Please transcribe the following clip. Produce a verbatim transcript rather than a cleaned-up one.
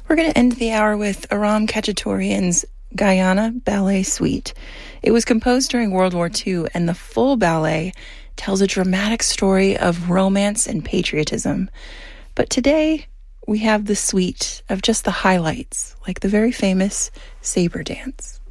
We're going to end the hour with Aram Khachaturian's Guyana Ballet Suite. It was composed during World War Two, and the full ballet tells a dramatic story of romance and patriotism. But today, we have the suite of just the highlights, like the very famous saber dance.